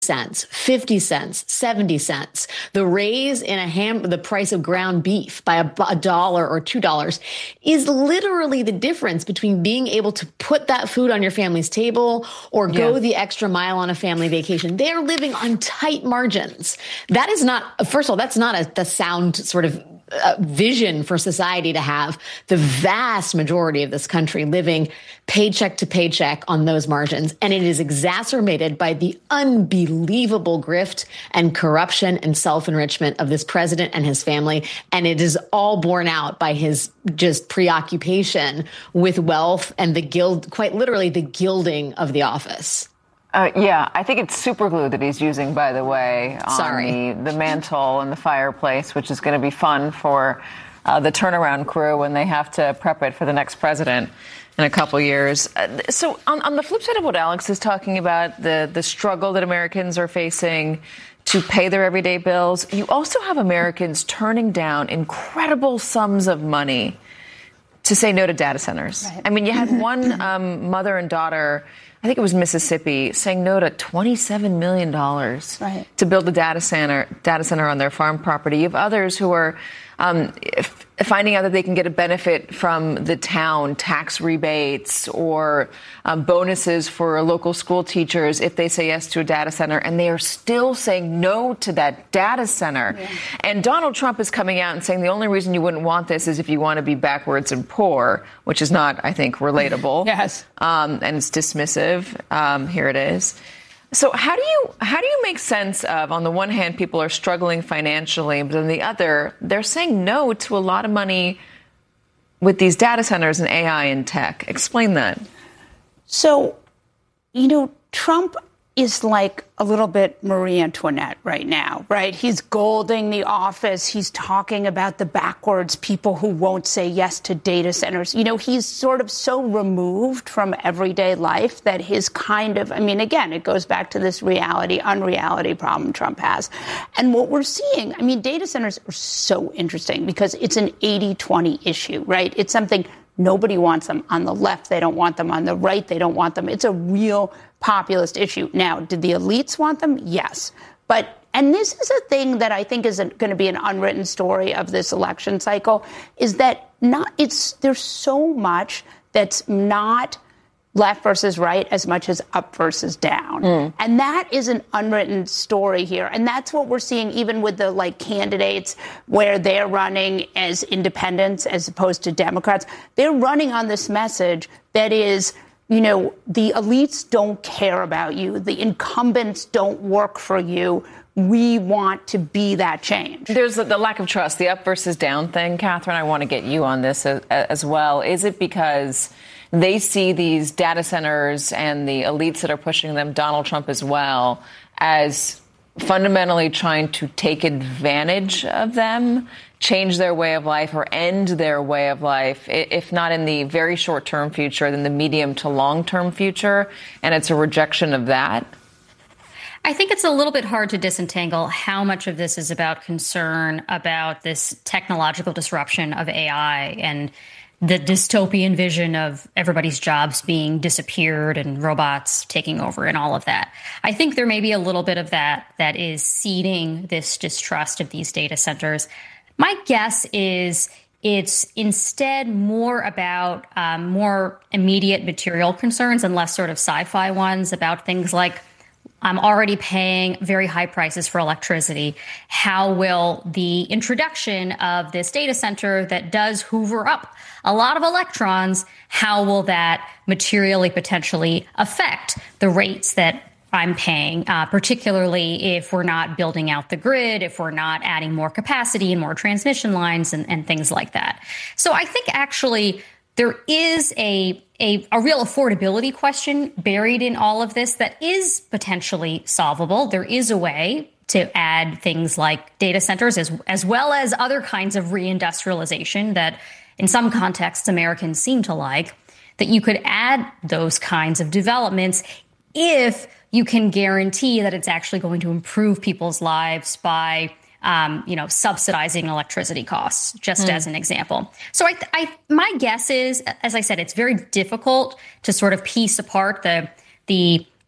cents, 50 cents, 70 cents. The raise in the price of ground beef by a dollar or $2 is literally the difference between being able to put that food on your family's table or go the extra mile on a family vacation. They're living on tight margins. That is not, first of all, that's not the sound sort of vision for society to have. The vast majority of this country living paycheck to paycheck on those margins. And it is exacerbated by the unbelievable grift and corruption and self-enrichment of this president and his family. And it is all borne out by his just preoccupation with wealth and quite literally the gilding of the office. I think it's super glue that he's using, by the way, on the mantle and the fireplace, which is going to be fun for the turnaround crew when they have to prep it for the next president in a couple years. So on the flip side of what Alex is talking about, the struggle that Americans are facing to pay their everyday bills, you also have Americans turning down incredible sums of money to say no to data centers. Right. I mean, you had one mother and daughter, I think it was Mississippi, saying no to $27 million to build a data center on their farm property. You have others who are finding out that they can get a benefit from the town, tax rebates or bonuses for local school teachers if they say yes to a data center, and they are still saying no to that data center. Yeah. And Donald Trump is coming out and saying the only reason you wouldn't want this is if you want to be backwards and poor, which is not, I think, relatable. Yes. And it's dismissive. Here it is. So how do you make sense of, on the one hand, people are struggling financially, but on the other, they're saying no to a lot of money with these data centers and AI and tech? Explain that. So, Trump is like a little bit Marie Antoinette right now, right? He's golding the office. He's talking about the backwards people who won't say yes to data centers. He's sort of so removed from everyday life that his again, it goes back to this unreality problem Trump has. And what we're seeing, data centers are so interesting because it's an 80-20 issue, right? It's something nobody wants them on the left. They don't want them on the right. They don't want them. It's a real populist issue. Now, did the elites want them? Yes. And this is a thing that I think is going to be an unwritten story of this election cycle, is that there's so much that's not left versus right as much as up versus down. And that is an unwritten story here. And that's what we're seeing even with the candidates where they're running as independents as opposed to Democrats. They're running on this message that is, the elites don't care about you. The incumbents don't work for you. We want to be that change. There's the lack of trust, the up versus down thing. Catherine, I want to get you on this as well. Is it because they see these data centers and the elites that are pushing them, Donald Trump as well, as fundamentally trying to take advantage of them, change their way of life or end their way of life, if not in the very short-term future, then the medium to long-term future, and it's a rejection of that? I think it's a little bit hard to disentangle how much of this is about concern about this technological disruption of AI and the dystopian vision of everybody's jobs being disappeared and robots taking over and all of that. I think there may be a little bit of that is seeding this distrust of these data centers. My guess is it's instead more about more immediate material concerns and less sort of sci-fi ones about things like, I'm already paying very high prices for electricity. How will the introduction of this data center that does hoover up a lot of electrons, how will that materially potentially affect the rates that I'm paying, particularly if we're not building out the grid, if we're not adding more capacity and more transmission lines and things like that. So I think actually there is a real affordability question buried in all of this that is potentially solvable. There is a way to add things like data centers as well as other kinds of reindustrialization that in some contexts Americans seem to like, that you could add those kinds of developments if you can guarantee that it's actually going to improve people's lives by subsidizing electricity costs, just as an example. So my guess is, as I said, it's very difficult to sort of piece apart the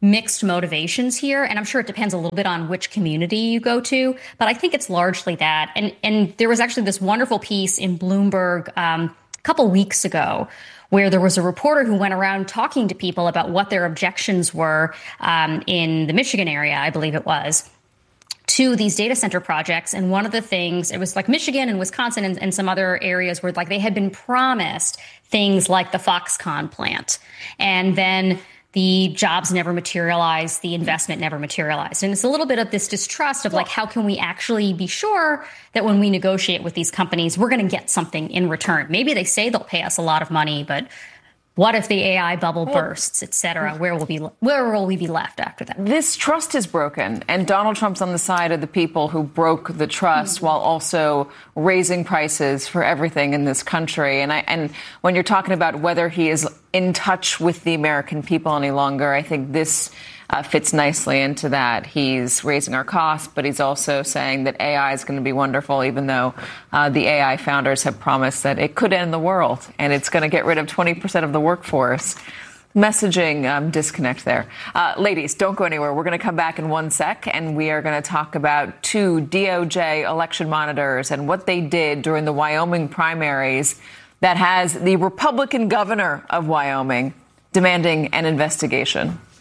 mixed motivations here. And I'm sure it depends a little bit on which community you go to, but I think it's largely that. And there was actually this wonderful piece in Bloomberg a couple weeks ago where there was a reporter who went around talking to people about what their objections were in the Michigan area, I believe it was, to these data center projects. And one of the things, it was like Michigan and Wisconsin and some other areas where like they had been promised things like the Foxconn plant. And then the jobs never materialized, the investment never materialized. And it's a little bit of this distrust of like, how can we actually be sure that when we negotiate with these companies, we're going to get something in return? Maybe they say they'll pay us a lot of money, but what if the AI bubble bursts, et cetera? Where will we be left after that? This trust is broken, and Donald Trump's on the side of the people who broke the trust while also raising prices for everything in this country. And when you're talking about whether he is in touch with the American people any longer, I think this fits nicely into that. He's raising our costs, but he's also saying that AI is going to be wonderful, even though the AI founders have promised that it could end the world and it's going to get rid of 20% of the workforce. Messaging disconnect there. Ladies, don't go anywhere. We're going to come back in 1 sec, and we are going to talk about 2 DOJ election monitors and what they did during the Wyoming primaries that has the Republican governor of Wyoming demanding an investigation.